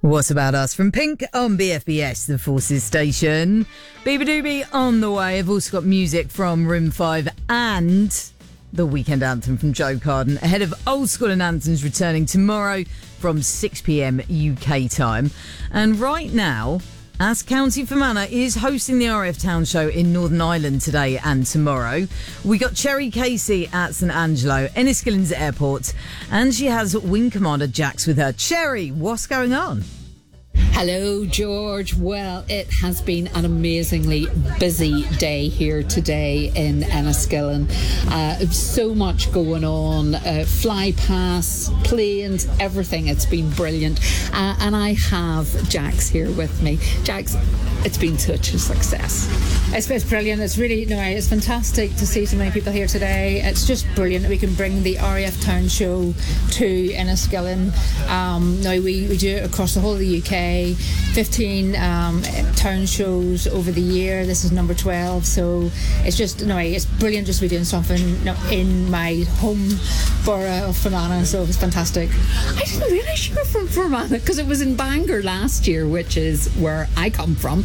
What About Us from Pink on BFBS, the Forces station. Beaver Doobie on the way. I've also got music from Room 5 and the weekend anthem from Joe Carden ahead of Old School and Anthems returning tomorrow from 6 p.m. UK time. And right now, As County Fermanagh is hosting the RAF Town Show in Northern Ireland today and tomorrow. We got Cherry Casey at St Angelo, Enniskillen's airport, and she has Wing Commander Jax with her. Cherry, what's going on? Hello, George. Well, it has been an amazingly busy day here today in Enniskillen. So much going on, fly past, planes, everything. It's been brilliant. And I have Jax here with me. Jax, it's been such a success. It's brilliant. It's really, it's fantastic to see so many people here today. It's just brilliant that we can bring the RAF Town Show to Enniskillen. We do it across the whole of the UK. 15 town shows over the year. This is number 12, so it's just it's brilliant just to be doing something in my home borough of Fermanagh, so it's fantastic. I didn't realise you were from Fermanagh because it was in Bangor last year, which is where I come from.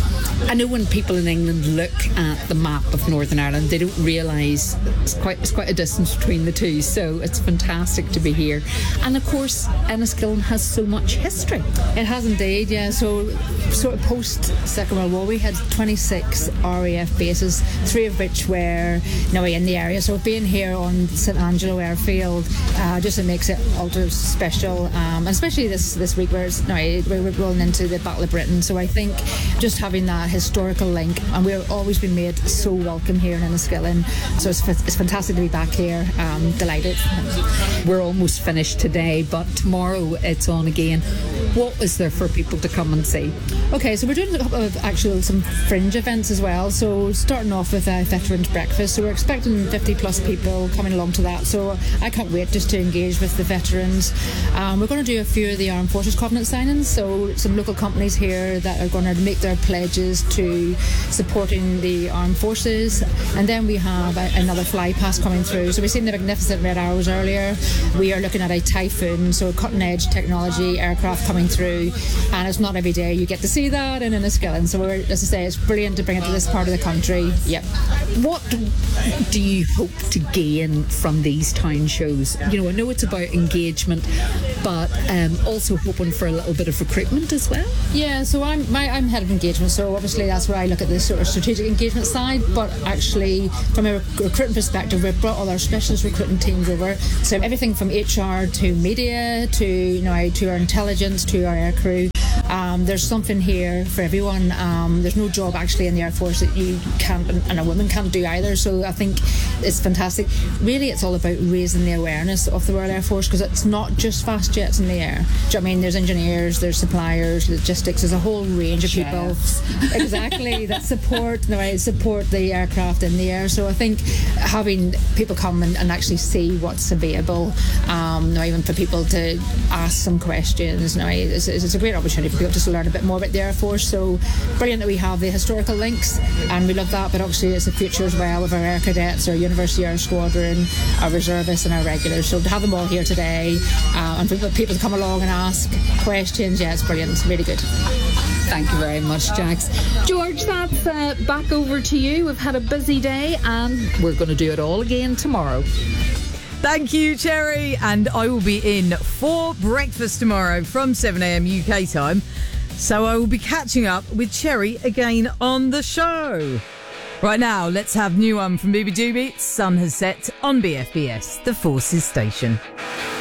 I know when people in England look at the map of Northern Ireland, they don't realise it's quite a distance between the two, so it's fantastic to be here. And of course, Enniskillen has so much history. It has indeed, yeah. So sort of post Second World War, we had 26 RAF bases, 3 of which were in the area. So being here on St Angelo Airfield just makes it ultra special, and especially this week where we're rolling into the Battle of Britain. So I think just having that historical link, and we've always been made so welcome here in Enniskillen. So it's fantastic to be back here. Delighted. We're almost finished today, but tomorrow it's on again. What is there for people to come and see? Okay, so we're doing a couple of some fringe events as well. So starting off with a veterans breakfast. So we're expecting 50 plus people coming along to that. So I can't wait just to engage with the veterans. We're going to do a few of the Armed Forces Covenant signings. So some local companies here that are going to make their pledges to supporting the armed forces. And then we have another fly past coming through. So we've seen the magnificent Red Arrows earlier. We are looking at a Typhoon, so cutting edge technology aircraft coming through, and it's not every day you get to see that in Enniskillen, so as I say, it's brilliant to bring it to this part of the country. Yep. What do you hope to gain from these town shows? I know it's about engagement, but also hoping for a little bit of recruitment as well. Yeah, so I'm head of engagement, so obviously that's where I look at this sort of strategic engagement side, but actually from a recruiting perspective, we've brought all our specialist recruiting teams over, so everything from HR to media to our intelligence to our aircrew. There's something here for everyone. There's no job actually in the Air Force that you can't, and a woman can't do either, so I think it's fantastic. Really, it's all about raising the awareness of the Royal Air Force, because it's not just fast jets in the air. Do you know what I mean? There's engineers, there's suppliers, logistics, there's a whole range of people exactly that support the aircraft in the air. So I think having people come and actually see what's available, even for people to ask some questions, it's a great opportunity for people just to learn a bit more about the Air Force. So brilliant that we have the historical links, and we love that, but obviously it's the future as well of our air cadets, our University Air Squadron, our reservists and our regulars. So to have them all here today, and for people to come along and ask questions, it's brilliant. It's really good. Thank you very much, Jax. George, that's back over to you. We've had a busy day and we're going to do it all again tomorrow. Thank you, Cherry. And I will be in for breakfast tomorrow from 7 a.m. UK time. So I will be catching up with Cherry again on the show. Right now, let's have new one from Beaver Doobie. Sun has set on BFBS, the Forces station.